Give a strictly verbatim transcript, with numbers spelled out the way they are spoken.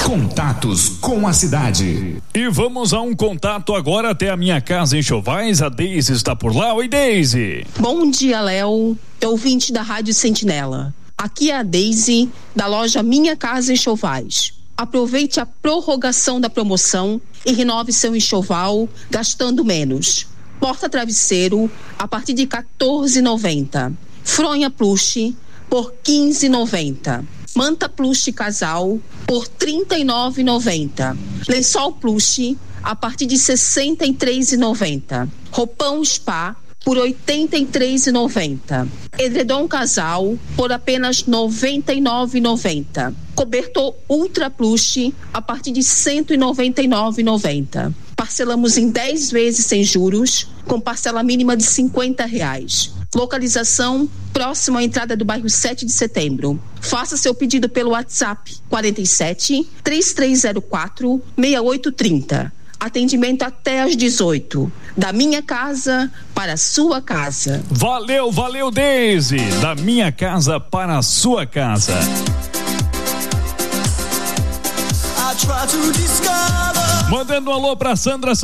Contatos com a cidade. E vamos a um contato agora até a Minha Casa Enxovais. A Deise está por lá. Oi, Deise. Bom dia, Léo, ouvinte da Rádio Sentinela. Aqui é a Deise, da loja Minha Casa Enxovais. Aproveite a prorrogação da promoção e renove seu enxoval gastando menos. Porta-travesseiro a partir de quatorze reais e noventa centavos. Fronha plush por quinze reais e noventa centavos. Manta plush casal por trinta e nove reais e noventa centavos. Lençol plush a partir de sessenta e três reais e noventa centavos. Roupão spa por oitenta e três reais e noventa centavos. Edredom casal por apenas noventa e nove reais e noventa centavos. Cobertor ultra plush a partir de cento e noventa e nove reais e noventa centavos. Parcelamos em dez vezes sem juros, com parcela mínima de cinquenta reais. Localização próximo à entrada do bairro sete de setembro. Faça seu pedido pelo WhatsApp quarenta e sete, três três zero quatro, seis oito três zero. Atendimento até às dezoito. Da minha casa para a sua casa. Valeu, valeu, Deise. Da minha casa para a sua casa. Mandando um alô pra Sandra